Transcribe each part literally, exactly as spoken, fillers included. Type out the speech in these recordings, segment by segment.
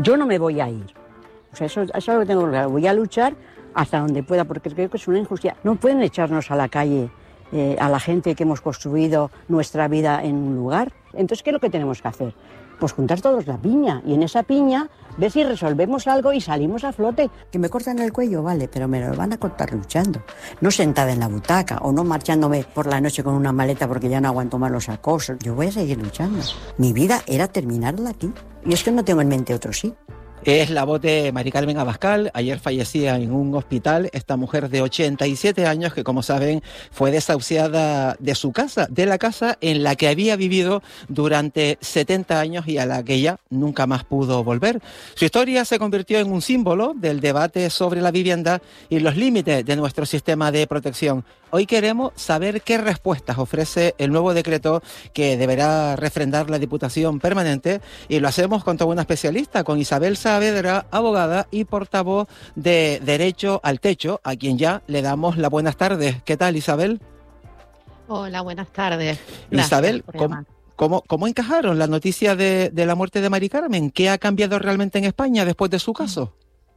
yo no me voy a ir. O sea, eso, eso es lo que tengo claro. Voy a luchar hasta donde pueda, porque creo que es una injusticia. No pueden echarnos a la calle eh, a la gente que hemos construido nuestra vida en un lugar. Entonces, ¿qué es lo que tenemos que hacer? Pues juntar todos la piña, y en esa piña ver si resolvemos algo y salimos a flote. Que me cortan el cuello, vale, pero me lo van a cortar luchando. No sentada en la butaca o no marchándome por la noche con una maleta porque ya no aguanto más los acosos. Yo voy a seguir luchando. Mi vida era terminarla aquí. Y es que no tengo en mente otro sí. Es la voz de Mari Carmen Abascal. Ayer fallecía en un hospital esta mujer de ochenta y siete años que, como saben, fue desahuciada de su casa, de la casa en la que había vivido durante setenta años y a la que ella nunca más pudo volver. Su historia se convirtió en un símbolo del debate sobre la vivienda y los límites de nuestro sistema de protección. Hoy queremos saber qué respuestas ofrece el nuevo decreto que deberá refrendar la Diputación Permanente, y lo hacemos con toda una especialista, con Isabel Saavedra, abogada y portavoz de Derecho al Techo, a quien ya le damos las buenas tardes. ¿Qué tal, Isabel? Hola, buenas tardes. Gracias. Isabel, ¿cómo, cómo, ¿cómo encajaron la noticia de, de la muerte de Mari Carmen? ¿Qué ha cambiado realmente en España después de su caso?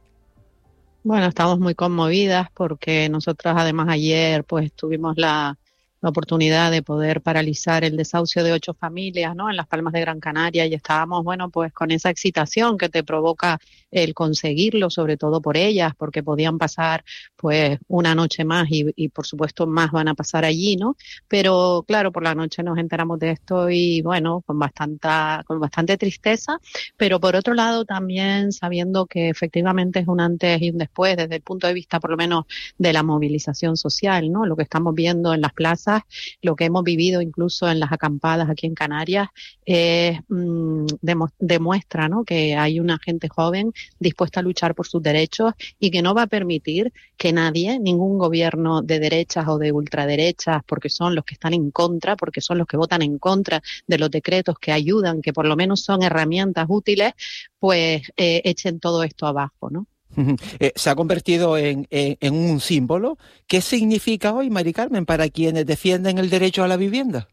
Bueno, estamos muy conmovidas porque nosotros además ayer pues tuvimos la, la oportunidad de poder paralizar el desahucio de ocho familias, ¿no?, en Las Palmas de Gran Canaria, y estábamos, bueno, pues con esa excitación que te provoca el conseguirlo, sobre todo por ellas, porque podían pasar pues una noche más y, y por supuesto más van a pasar allí, ¿no? Pero claro, por la noche nos enteramos de esto y bueno, con bastante, con bastante tristeza, pero por otro lado también sabiendo que efectivamente es un antes y un después desde el punto de vista por lo menos de la movilización social, ¿no? Lo que estamos viendo en las plazas, lo que hemos vivido incluso en las acampadas aquí en Canarias, eh, mmm, demo, demuestra, ¿no?, que hay una gente joven dispuesta a luchar por sus derechos y que no va a permitir que nadie, ningún gobierno de derechas o de ultraderechas, porque son los que están en contra, porque son los que votan en contra de los decretos que ayudan, que por lo menos son herramientas útiles, pues eh, echen todo esto abajo, ¿no? Eh, se ha convertido en, en, en un símbolo. ¿Qué significa hoy, Mari Carmen, para quienes defienden el derecho a la vivienda?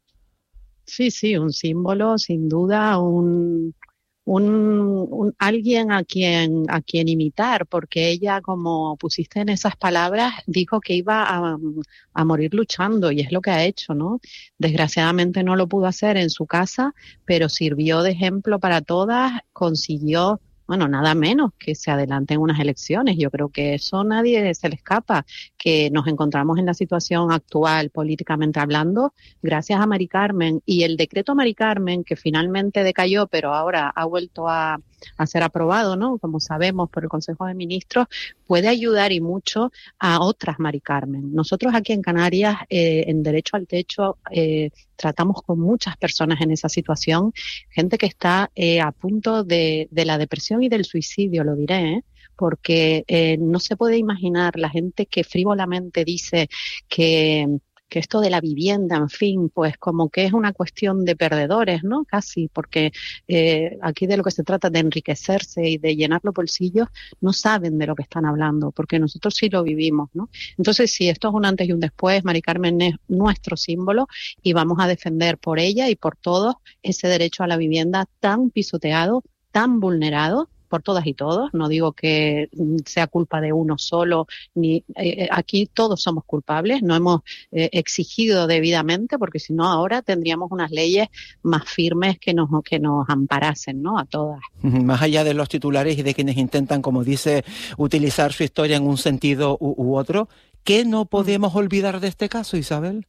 Sí, sí, un símbolo, sin duda, un, un, un alguien a quien a quien imitar, porque ella, como pusiste en esas palabras, dijo que iba a, a morir luchando, y es lo que ha hecho, ¿no? Desgraciadamente no lo pudo hacer en su casa, pero sirvió de ejemplo para todas, consiguió, bueno, nada menos que se adelanten unas elecciones. Yo creo que eso nadie se le escapa, que nos encontramos en la situación actual políticamente hablando, gracias a Mari Carmen. Y el decreto Mari Carmen, que finalmente decayó, pero ahora ha vuelto a, a ser aprobado, ¿no?, como sabemos, por el Consejo de Ministros, puede ayudar y mucho a otras Mari Carmen. Nosotros aquí en Canarias, eh, en Derecho al Techo, eh, tratamos con muchas personas en esa situación, gente que está eh, a punto de, de la depresión y del suicidio, lo diré, ¿eh? Porque eh, no se puede imaginar la gente que frívolamente dice que, que esto de la vivienda, en fin, pues como que es una cuestión de perdedores, ¿no? Casi, porque eh, aquí de lo que se trata de enriquecerse y de llenar los bolsillos, no saben de lo que están hablando, porque nosotros sí lo vivimos, ¿no? Entonces, sí, esto es un antes y un después. Mari Carmen es nuestro símbolo y vamos a defender por ella y por todos ese derecho a la vivienda tan pisoteado, tan vulnerado por todas y todos. No digo que sea culpa de uno solo, ni eh, aquí todos somos culpables, no hemos eh, exigido debidamente, porque si no ahora tendríamos unas leyes más firmes que nos que nos amparasen, ¿no?, a todas. Más allá de los titulares y de quienes intentan, como dice, utilizar su historia en un sentido u, u otro, ¿qué no podemos olvidar de este caso, Isabel?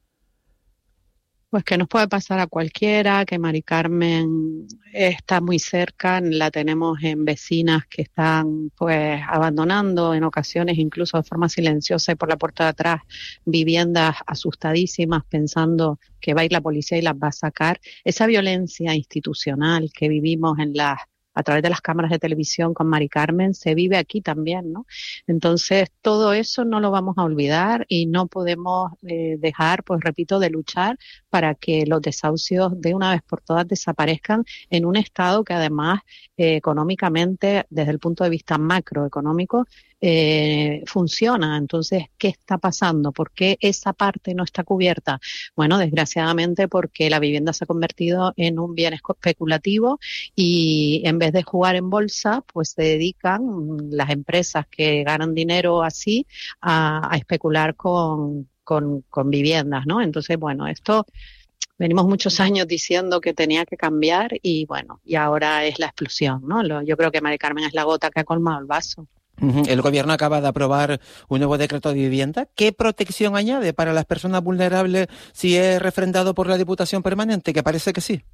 Pues que nos puede pasar a cualquiera, que Mari Carmen está muy cerca, la tenemos en vecinas que están pues abandonando en ocasiones, incluso de forma silenciosa y por la puerta de atrás, viviendas asustadísimas pensando que va a ir la policía y las va a sacar. Esa violencia institucional que vivimos en las a través de las cámaras de televisión con Mari Carmen, se vive aquí también, ¿no? Entonces, todo eso no lo vamos a olvidar y no podemos eh, dejar, pues repito, de luchar para que los desahucios de una vez por todas desaparezcan en un estado que además eh, económicamente, desde el punto de vista macroeconómico, eh, funciona. Entonces, ¿qué está pasando? ¿Por qué esa parte no está cubierta? Bueno, desgraciadamente porque la vivienda se ha convertido en un bien especulativo y en vez de jugar en bolsa, pues se dedican las empresas que ganan dinero así a, a especular con, con, con viviendas, ¿no? Entonces, bueno, esto venimos muchos años diciendo que tenía que cambiar y bueno, y ahora es la explosión, ¿no? Lo, yo creo que Mari Carmen es la gota que ha colmado el vaso. El gobierno acaba de aprobar un nuevo decreto de vivienda. ¿Qué protección añade para las personas vulnerables si es refrendado por la Diputación Permanente? Que parece que sí.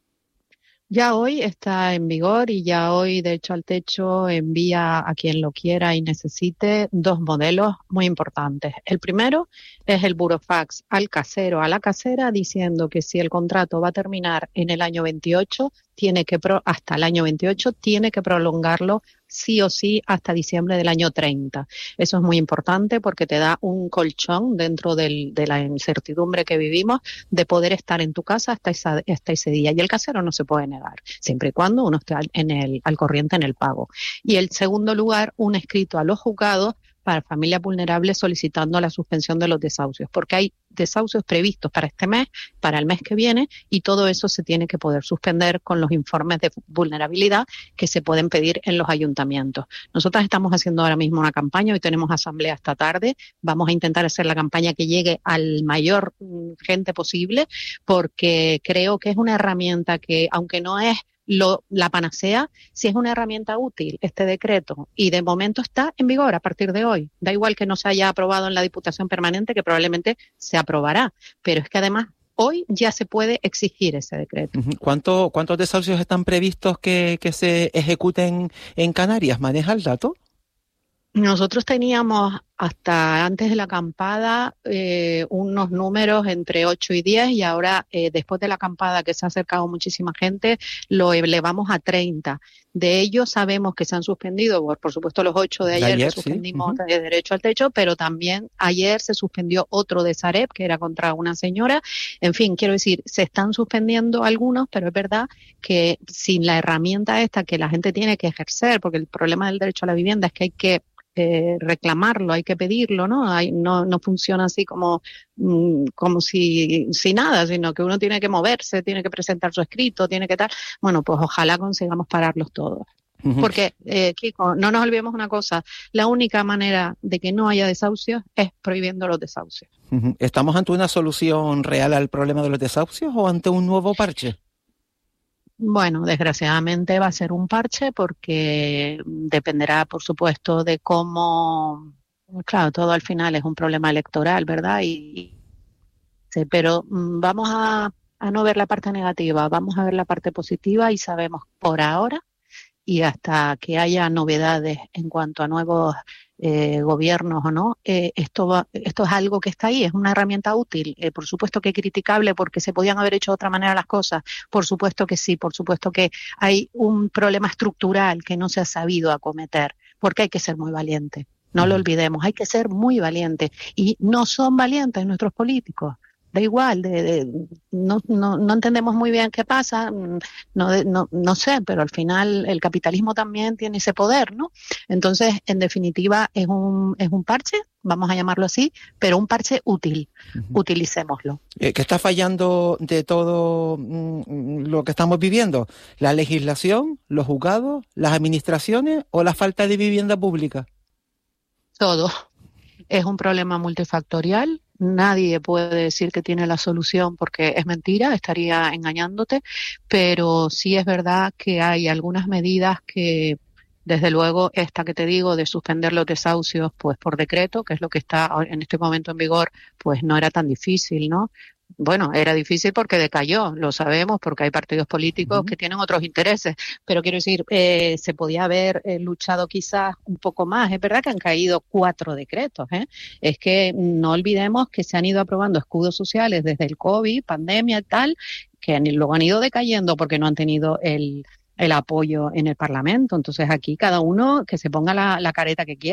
Ya hoy está en vigor y ya hoy, de hecho, al techo envía a quien lo quiera y necesite dos modelos muy importantes. El primero es el burofax al casero, a la casera, diciendo que si el contrato va a terminar en el año veintiocho, tiene que pro, hasta el año veintiocho, tiene que prolongarlo sí o sí hasta diciembre del año treinta. Eso es muy importante porque te da un colchón dentro del, de la incertidumbre que vivimos de poder estar en tu casa hasta, esa, hasta ese día. Y el casero no se puede negar, siempre y cuando uno esté en el, al corriente en el pago. Y el segundo lugar, un escrito a los juzgados para familias vulnerables solicitando la suspensión de los desahucios, porque hay desahucios previstos para este mes, para el mes que viene, y todo eso se tiene que poder suspender con los informes de vulnerabilidad que se pueden pedir en los ayuntamientos. Nosotras estamos haciendo ahora mismo una campaña, hoy tenemos asamblea esta tarde, vamos a intentar hacer la campaña que llegue al mayor gente posible, porque creo que es una herramienta que, aunque no es Lo, la panacea, si es una herramienta útil este decreto y de momento está en vigor a partir de hoy. Da igual que no se haya aprobado en la Diputación Permanente, que probablemente se aprobará, pero es que además hoy ya se puede exigir ese decreto. ¿Cuánto, ¿Cuántos desahucios están previstos que, que se ejecuten en Canarias? ¿Maneja el dato? Nosotros teníamos hasta antes de la acampada eh, unos números entre ocho y diez y ahora eh, después de la acampada que se ha acercado muchísima gente lo elevamos a treinta. De ellos sabemos que se han suspendido, por, por supuesto los ocho de ayer, ayer que suspendimos sí. uh-huh. de derecho al techo, pero también ayer se suspendió otro de Sareb que era contra una señora. En fin, quiero decir, se están suspendiendo algunos, pero es verdad que sin la herramienta esta que la gente tiene que ejercer, porque el problema del derecho a la vivienda es que hay que Eh, reclamarlo, hay que pedirlo, ¿no? Hay, no, no funciona así como, mm, como si, si nada, sino que uno tiene que moverse, tiene que presentar su escrito, tiene que tal. Bueno, pues ojalá consigamos pararlos todos. Uh-huh. Porque, eh, Kiko, no nos olvidemos una cosa, la única manera de que no haya desahucios es prohibiendo los desahucios. Uh-huh. ¿Estamos ante una solución real al problema de los desahucios o ante un nuevo parche? Bueno, desgraciadamente va a ser un parche porque dependerá, por supuesto, de cómo, claro, todo al final es un problema electoral, ¿verdad? Y, sí, pero vamos a, a no ver la parte negativa, vamos a ver la parte positiva y sabemos por ahora y hasta que haya novedades en cuanto a nuevos eh, gobiernos o no, eh, esto va, esto es algo que está ahí, es una herramienta útil. Eh, por supuesto que criticable porque se podían haber hecho de otra manera las cosas, por supuesto que sí, por supuesto que hay un problema estructural que no se ha sabido acometer, porque hay que ser muy valiente, no lo olvidemos, hay que ser muy valiente y no son valientes nuestros políticos. Da igual, de, de, no, no, no entendemos muy bien qué pasa, no, de, no, no sé, pero al final el capitalismo también tiene ese poder, ¿no? Entonces, en definitiva, es un, es un parche, vamos a llamarlo así, pero un parche útil, uh-huh. Utilicémoslo. ¿Qué está fallando de todo mm, lo que estamos viviendo? ¿La legislación, los juzgados, las administraciones o la falta de vivienda pública? Todo. Es un problema multifactorial. Nadie puede decir que tiene la solución porque es mentira, estaría engañándote, pero sí es verdad que hay algunas medidas que, desde luego, esta que te digo de suspender los desahucios pues por decreto, que es lo que está en este momento en vigor, pues no era tan difícil, ¿no? Bueno, era difícil porque decayó, lo sabemos, porque hay partidos políticos uh-huh. que tienen otros intereses, pero quiero decir, eh, se podía haber eh, luchado quizás un poco más. Es verdad que han caído cuatro decretos, ¿eh? Es que no olvidemos que se han ido aprobando escudos sociales desde el COVID, pandemia y tal, que luego han ido decayendo porque no han tenido el, el apoyo en el Parlamento. Entonces aquí cada uno que se ponga la, la careta que quiera,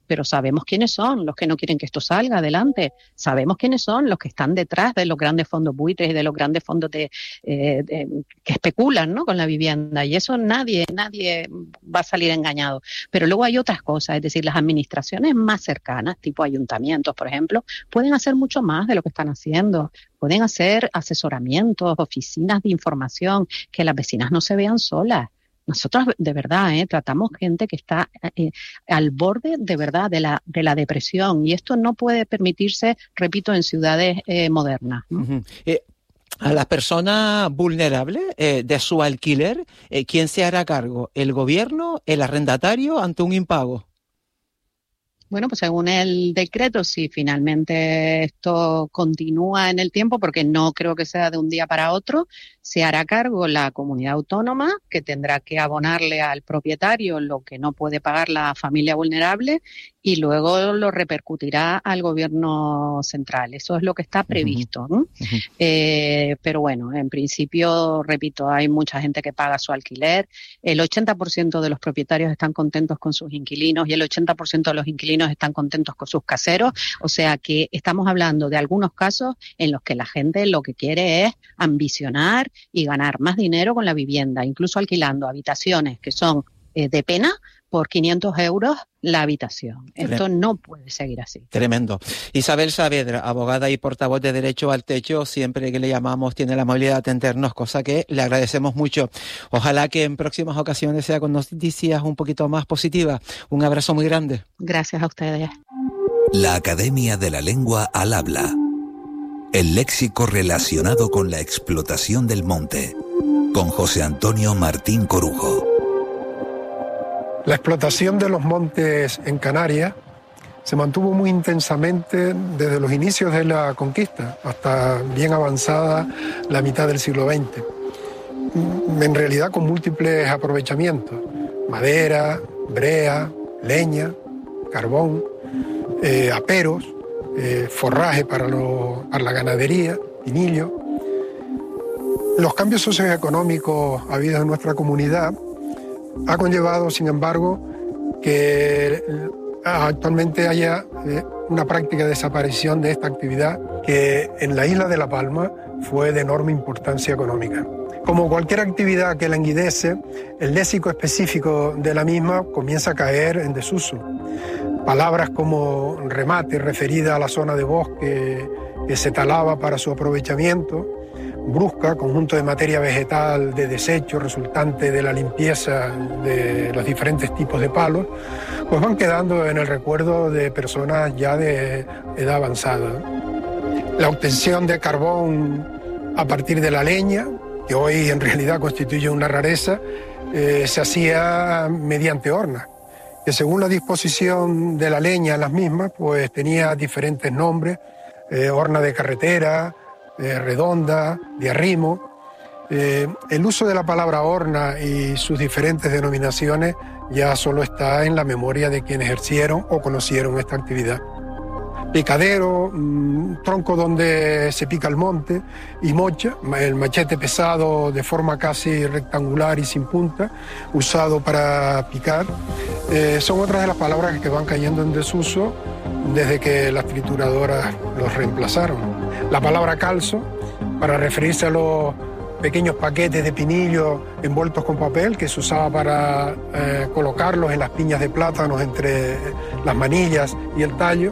pero sabemos quiénes son los que no quieren que esto salga adelante, sabemos quiénes son los que están detrás de los grandes fondos buitres y de los grandes fondos de, eh, de, que especulan, ¿no?, con la vivienda, y eso nadie, nadie va a salir engañado. Pero luego hay otras cosas, es decir, las administraciones más cercanas, tipo ayuntamientos, por ejemplo, pueden hacer mucho más de lo que están haciendo. Pueden hacer asesoramientos, oficinas de información, que las vecinas no se vean solas. Nosotros, de verdad, ¿eh? tratamos gente que está eh, al borde, de verdad, de la, de la depresión. Y esto no puede permitirse, repito, en ciudades eh, modernas, ¿no? Uh-huh. eh, a las personas vulnerables eh, de su alquiler, eh, ¿quién se hará cargo? ¿El gobierno, el arrendatario, ante un impago? Bueno, pues según el decreto, si finalmente esto continúa en el tiempo, porque no creo que sea de un día para otro, se hará cargo la comunidad autónoma, que tendrá que abonarle al propietario lo que no puede pagar la familia vulnerable, y luego lo repercutirá al gobierno central. Eso es lo que está previsto, ¿no? Uh-huh. Eh, pero bueno, en principio, repito, hay mucha gente que paga su alquiler. El ochenta por ciento de los propietarios están contentos con sus inquilinos y el ochenta por ciento de los inquilinos están contentos con sus caseros. O sea que estamos hablando de algunos casos en los que la gente lo que quiere es ambicionar y ganar más dinero con la vivienda, incluso alquilando habitaciones que son eh, de pena por quinientos euros la habitación. Esto no puede seguir así. Tremendo. Isabel Saavedra, abogada y portavoz de Derecho al Techo, siempre que le llamamos tiene la amabilidad de atendernos, cosa que le agradecemos mucho. Ojalá que en próximas ocasiones sea con noticias un poquito más positivas. Un abrazo muy grande. Gracias a ustedes. La Academia de la Lengua al Habla. El léxico relacionado con la explotación del monte. Con José Antonio Martín Corujo. La explotación de los montes en Canarias se mantuvo muy intensamente desde los inicios de la conquista hasta bien avanzada la mitad del siglo veinte. En realidad con múltiples aprovechamientos: madera, brea, leña, carbón, eh, aperos, eh, forraje para, lo, para la ganadería, pinillo. Los cambios socioeconómicos habidos en nuestra comunidad ha conllevado, sin embargo, que actualmente haya una práctica desaparición de esta actividad que en la isla de La Palma fue de enorme importancia económica. Como cualquier actividad que languidece, el léxico específico de la misma comienza a caer en desuso. Palabras como remate, referida a la zona de bosque que se talaba para su aprovechamiento; brusca, conjunto de materia vegetal de desecho resultante de la limpieza de los diferentes tipos de palos, pues van quedando en el recuerdo de personas ya de edad avanzada. La obtención de carbón a partir de la leña, que hoy en realidad constituye una rareza, eh, se hacía mediante hornas, que según la disposición de la leña en las mismas, pues tenía diferentes nombres: eh, horna de carretera, Eh, redonda, de arrimo. Eh, el uso de la palabra horna y sus diferentes denominaciones ya solo está en la memoria de quienes ejercieron o conocieron esta actividad. Picadero, mmm, tronco donde se pica el monte, y mocha, el machete pesado de forma casi rectangular y sin punta, usado para picar, eh, son otras de las palabras que van cayendo en desuso desde que las trituradoras los reemplazaron. La palabra calzo, para referirse a los pequeños paquetes de pinillo envueltos con papel que se usaba para eh, colocarlos en las piñas de plátanos entre las manillas y el tallo.